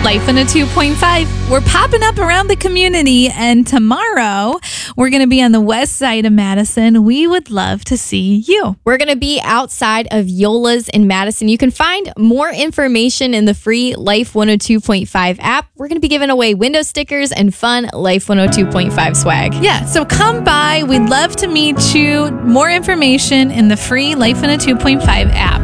Life in a 2.5. We're popping up around the community, and tomorrow we're going to be on the west side of Madison. We would love to see you. We're going to be outside of Yola's in Madison. You can find more information in the free Life 102.5 app. We're going to be giving away window stickers and fun Life 102.5 swag. Yeah, so come by. We'd love to meet you. More information in the free Life in a 2.5 app.